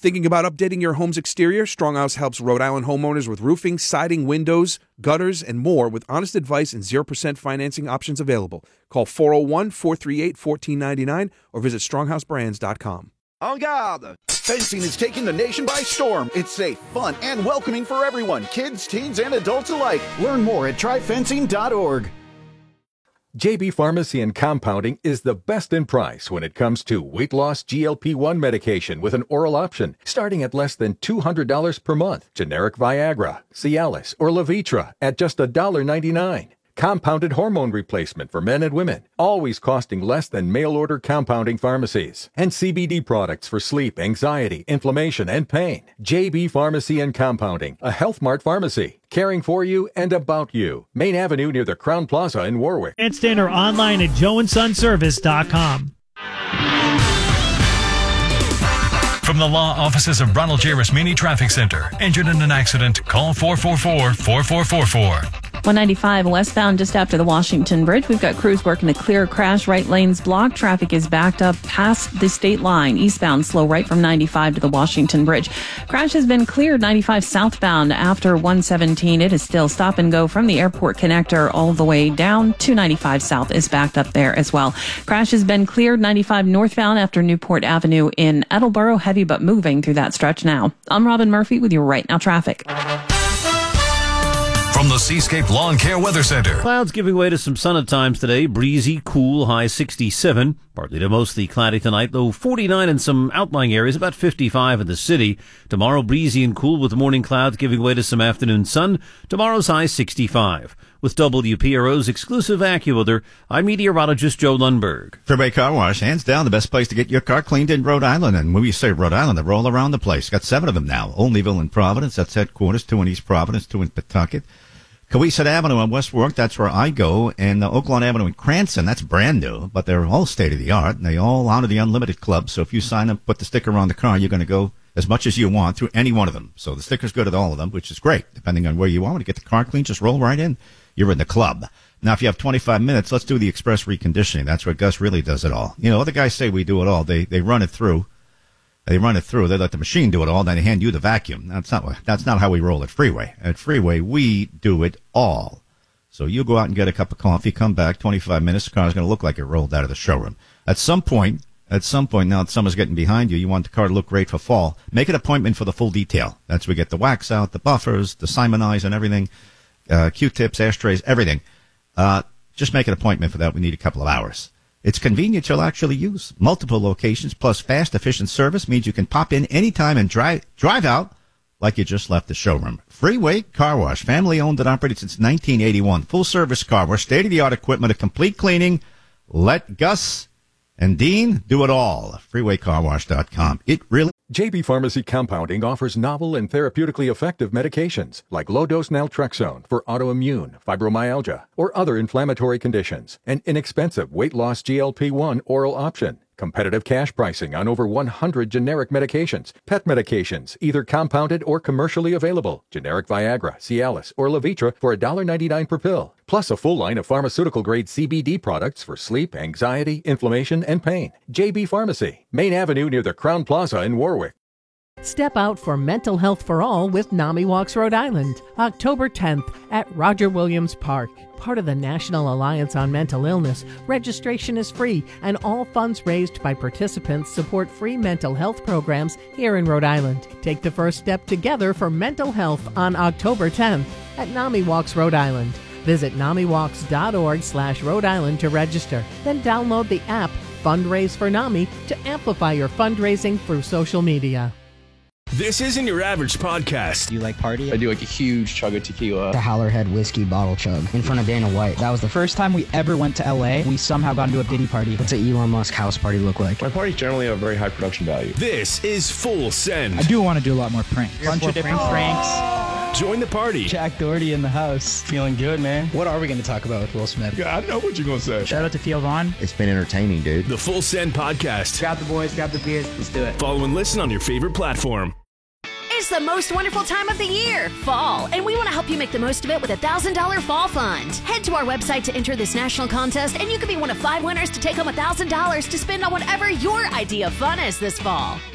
Thinking about updating your home's exterior? Stronghouse helps Rhode Island homeowners with roofing, siding, windows, gutters, and more with honest advice and 0% financing options available. Call 401-438-1499 or visit stronghouseBrands.com. En garde! Fencing is taking the nation by storm. It's safe, fun, and welcoming for everyone, kids, teens, and adults alike. Learn more at tryfencing.org. JB Pharmacy and Compounding is the best in price when it comes to weight loss GLP-1 medication with an oral option, starting at less than $200 per month. Generic Viagra, Cialis, or Levitra at just $1.99. Compounded hormone replacement for men and women, always costing less than mail-order compounding pharmacies. And CBD products for sleep, anxiety, inflammation, and pain. JB Pharmacy and Compounding, a Health Mart pharmacy, caring for you and about you. Main Avenue near the Crown Plaza in Warwick. Handstand or online at joeandsonservice.com. From the law offices of Ronald J. Rasmini Traffic Center. Injured in an accident? Call 444-4444. 195 westbound just after the Washington Bridge. We've got crews working to clear a crash. Right lanes blocked. Traffic is backed up past the state line. Eastbound slow right from 95 to the Washington Bridge. Crash has been cleared 95 southbound after 117. It is still stop and go from the airport connector all the way down to 95 south is backed up there as well. Crash has been cleared 95 northbound after Newport Avenue in Attleboro. Heavy but moving through that stretch now. I'm Robin Murphy with your Right Now traffic. From the Seascape Lawn Care Weather Center. Clouds giving way to some sun at times today. Breezy, cool, high 67. Partly to mostly cloudy tonight, low 49 in some outlying areas, about 55 in the city. Tomorrow, breezy and cool with morning clouds giving way to some afternoon sun. Tomorrow's high 65. With WPRO's exclusive AccuWeather, I'm meteorologist Joe Lundberg. Freeway Car Wash, hands down, the best place to get your car cleaned in Rhode Island. And when we say Rhode Island, they're all around the place. Got 7 of them now. Olneyville and Providence, that's headquarters. 2 in East Providence, 2 in Pawtucket. Coeasett Avenue in West Warwick, that's where I go. And Oaklawn Avenue in Cranston, that's brand new. But they're all state-of-the-art. And they all honor the Unlimited Club. So if you sign up, put the sticker on the car, you're going to go as much as you want through any one of them. So the sticker's good at all of them, which is great. Depending on where you are, to get the car clean, just roll right in. You're in the club. Now, if you have 25 minutes, let's do the express reconditioning. That's where Gus really does it all. You know, other guys say we do it all. They run it through. They run it through. They let the machine do it all. Then they hand you the vacuum. That's not how we roll at Freeway. At Freeway, we do it all. So you go out and get a cup of coffee, come back, 25 minutes, the car's going to look like it rolled out of the showroom. At some point, now that summer's getting behind you, you want the car to look great for fall, make an appointment for the full detail. That's where we get the wax out, the buffers, the Simonize and everything, Q-tips, ashtrays, everything. Just make an appointment for that. We need a couple of hours. It's convenient. You'll actually use multiple locations, plus fast, efficient service means you can pop in anytime and drive out like you just left the showroom. Freeway Car Wash, family-owned and operated since 1981. Full-service car wash, state-of-the-art equipment, a complete cleaning. Let Gus and Dean do it all. FreewayCarWash.com. It really... JB Pharmacy Compounding offers novel and therapeutically effective medications like low-dose naltrexone for autoimmune, fibromyalgia, or other inflammatory conditions. An inexpensive weight loss GLP-1 oral option. Competitive cash pricing on over 100 generic medications. Pet medications, either compounded or commercially available. Generic Viagra, Cialis, or Levitra for $1.99 per pill. Plus a full line of pharmaceutical-grade CBD products for sleep, anxiety, inflammation, and pain. JB Pharmacy, Main Avenue near the Crown Plaza in Warwick. Step out for mental health for all with NAMI Walks Rhode Island, October 10th at Roger Williams Park. Part of the National Alliance on Mental Illness, registration is free and all funds raised by participants support free mental health programs here in Rhode Island. Take the first step together for mental health on October 10th at NAMI Walks Rhode Island. Visit NAMIWalks.org/Rhode Island to register. Then download the app Fundraise for NAMI to amplify your fundraising through social media. This isn't your average podcast. Do you like party? I do like a huge chug of tequila. The Howlerhead whiskey bottle chug in front of Dana White. That was the first time we ever went to LA. We somehow got into a Diddy party. What's an Elon Musk house party look like? My parties generally have very high production value. This is Full Send. I do want to do a lot more pranks. Bunch of different pranks. Join the party. Jack Doherty in the house. Feeling good, man. What are we going to talk about with Will Smith? Yeah, I know what you're going to say. Shout out to Theo Vaughn. It's been entertaining, dude. The Full Send podcast. Grab the boys, grab the beers, let's do it. Follow and listen on your favorite platform. It's the most wonderful time of the year, fall, and we want to help you make the most of it with a $1,000 fall fund. Head to our website to enter this national contest, and you could be one of 5 winners to take home $1,000 to spend on whatever your idea of fun is this fall.